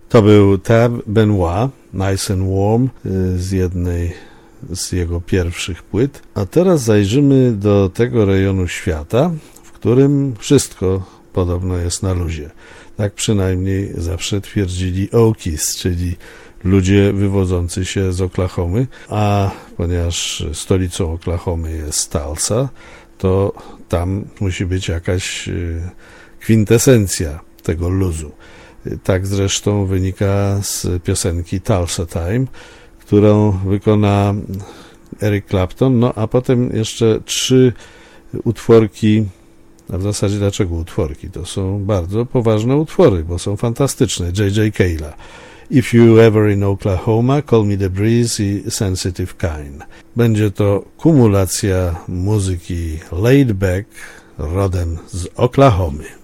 To był Tab Benoit, Nice and Warm, z jednej z jego pierwszych płyt. A teraz zajrzymy do tego rejonu świata, w którym wszystko podobno jest na luzie. Tak przynajmniej zawsze twierdzili Okies, czyli ludzie wywodzący się z Oklahomy, a ponieważ stolicą Oklahomy jest Tulsa, to tam musi być jakaś kwintesencja tego luzu. Tak zresztą wynika z piosenki Tulsa Time, którą wykona Eric Clapton, no a potem jeszcze 3 utworki, a w zasadzie dlaczego utworki? To są bardzo poważne utwory, bo są fantastyczne. J.J. Cale'a. If You Ever in Oklahoma, Call Me the Breeze i Sensitive Kind. Będzie to kumulacja muzyki laid back rodem z Oklahomy.